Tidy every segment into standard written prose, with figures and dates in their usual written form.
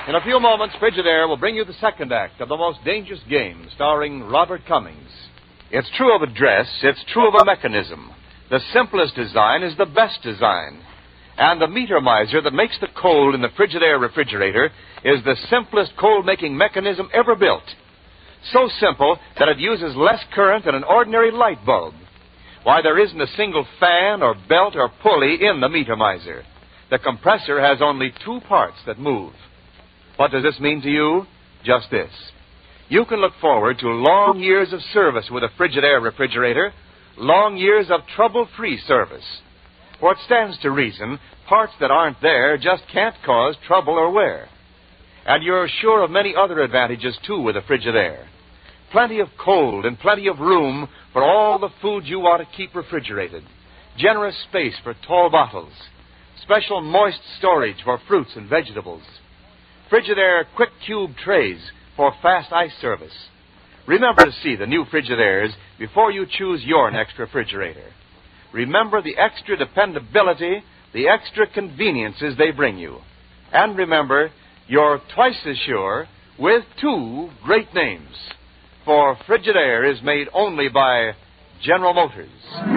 In a few moments, Frigidaire will bring you the second act of The Most Dangerous Game, starring Robert Cummings. It's true of a dress, it's true of a mechanism. The simplest design is the best design. And the meter miser that makes the cold in the Frigidaire refrigerator is the simplest cold-making mechanism ever built. So simple that it uses less current than an ordinary light bulb. Why, there isn't a single fan or belt or pulley in the meter miser. The compressor has only two parts that move. What does this mean to you? Just this. You can look forward to long years of service with a Frigidaire refrigerator, long years of trouble-free service. For it stands to reason, parts that aren't there just can't cause trouble or wear. And you're sure of many other advantages, too, with a Frigidaire. Plenty of cold and plenty of room for all the food you want to keep refrigerated. Generous space for tall bottles. Special moist storage for fruits and vegetables. Frigidaire quick cube trays for fast ice service. Remember to see the new Frigidaires before you choose your next refrigerator. Remember the extra dependability, the extra conveniences they bring you. And remember, you're twice as sure with two great names. For Frigidaire is made only by General Motors.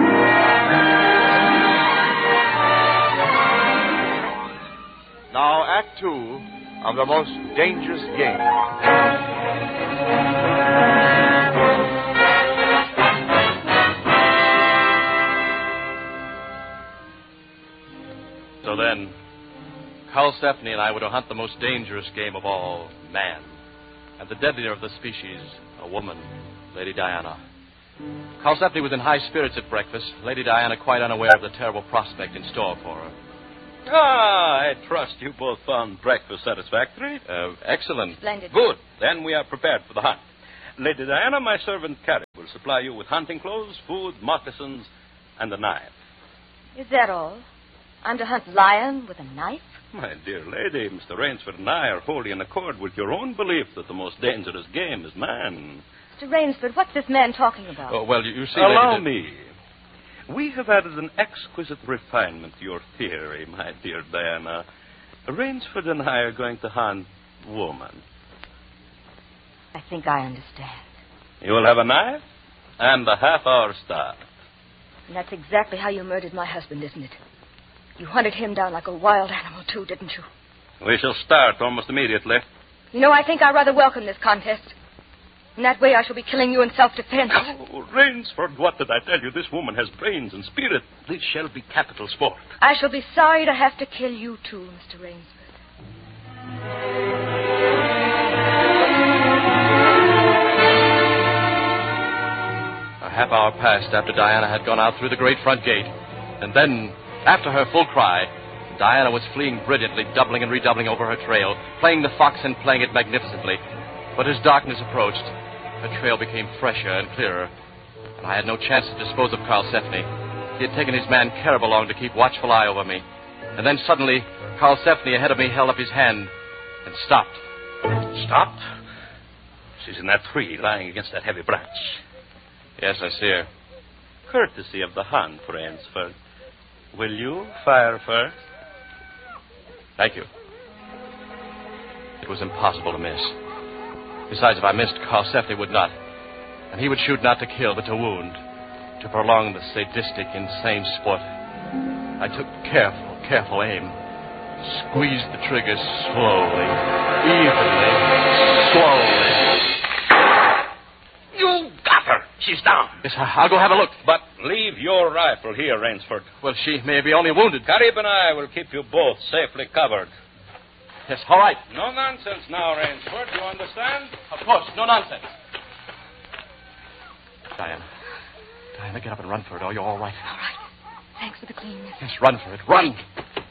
Now, Act Two of The Most Dangerous Game. So then, Karlsefni and I were to hunt the most dangerous game of all, man. And the deadlier of the species, a woman, Lady Diana. Karlsefni was in high spirits at breakfast, Lady Diana quite unaware of the terrible prospect in store for her. I trust you both found breakfast satisfactory. Excellent. Splendid. Good. Then we are prepared for the hunt. Lady Diana, my servant Carrie, will supply you with hunting clothes, food, moccasins, and a knife. Is that all? I'm to hunt lion with a knife? My dear lady, Mr. Rainsford and I are wholly in accord with your own belief that the most dangerous game is man. Mr. Rainsford, what's this man talking about? Oh, well, you see... Allow me. We have added an exquisite refinement to your theory, my dear Diana. Rainsford and I are going to hunt woman. I think I understand. You will have a knife and a half-hour start. And that's exactly how you murdered my husband, isn't it? You hunted him down like a wild animal, too, didn't you? We shall start almost immediately. You know, I think I rather welcome this contest. In that way, I shall be killing you in self-defense. Oh, Rainsford, what did I tell you? This woman has brains and spirit. This shall be capital sport. I shall be sorry to have to kill you, too, Mr. Rainsford. A half hour passed after Diana had gone out through the great front gate. And then, after her full cry, Diana was fleeing brilliantly, doubling and redoubling over her trail, playing the fox and playing it magnificently. But as darkness approached, her trail became fresher and clearer, and I had no chance to dispose of Karlsefni. He had taken his man Karib along to keep watchful eye over me. And then suddenly, Karlsefni ahead of me held up his hand and stopped. Stopped? She's in that tree, lying against that heavy branch. Yes, I see her. Courtesy of the hunt, Rainsford. Will you fire first? Thank you. It was impossible to miss. Besides, if I missed, Karlsefni would not. And he would shoot not to kill, but to wound. To prolong the sadistic, insane sport. I took careful aim. Squeezed the trigger slowly, evenly, slowly. You got her. She's down. Yes, I'll go have a look. But leave your rifle here, Rainsford. Well, she may be only wounded. Karib and I will keep you both safely covered. Yes, all right. No nonsense now, Rainsford. You understand? Of course, no nonsense. Diana, get up and run for it, or you're all right. All right. Thanks for the cleanness. Yes, run for it. Run.